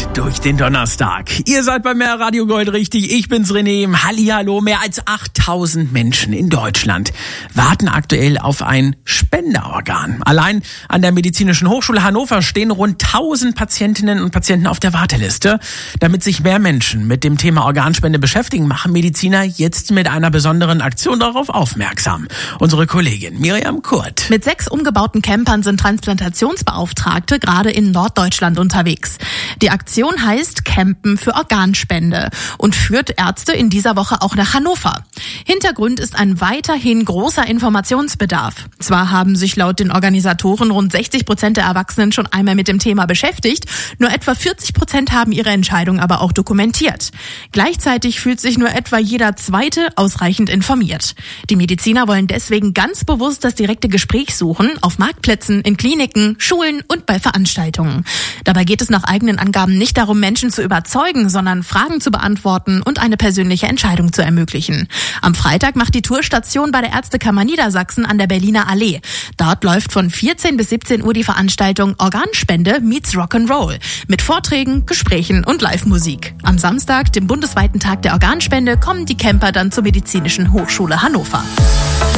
durch den Donnerstag. Ihr seid bei Mehr Radio Gold richtig. Ich bin's René. Hallihallo. Mehr als 8000 Menschen in Deutschland warten aktuell auf ein Spenderorgan. Allein an der Medizinischen Hochschule Hannover stehen rund 1000 Patientinnen und Patienten auf der Warteliste. Damit sich mehr Menschen mit dem Thema Organspende beschäftigen, machen Mediziner jetzt mit einer besonderen Aktion darauf aufmerksam. Unsere Kollegin Miriam Kurt. Mit 6 umgebauten Campern sind Transplantationsbeauftragte gerade in Norddeutschland unterwegs. Die Aktion heißt Campen für Organspende und führt Ärzte in dieser Woche auch nach Hannover. Hintergrund ist ein weiterhin großer Informationsbedarf. Zwar haben sich laut den Organisatoren rund 60% der Erwachsenen schon einmal mit dem Thema beschäftigt, nur etwa 40% haben ihre Entscheidung aber auch dokumentiert. Gleichzeitig fühlt sich nur etwa jeder Zweite ausreichend informiert. Die Mediziner wollen deswegen ganz bewusst das direkte Gespräch suchen, auf Marktplätzen, in Kliniken, Schulen und bei Veranstaltungen. Dabei geht es nach eigenen Angaben nicht darum, Menschen zu überzeugen, sondern Fragen zu beantworten und eine persönliche Entscheidung zu ermöglichen. Am Freitag macht die Tourstation bei der Ärztekammer Niedersachsen an der Berliner Allee. Dort läuft von 14 bis 17 Uhr die Veranstaltung Organspende meets Rock'n'Roll mit Vorträgen, Gesprächen und Live-Musik. Am Samstag, dem bundesweiten Tag der Organspende, kommen die Camper dann zur Medizinischen Hochschule Hannover.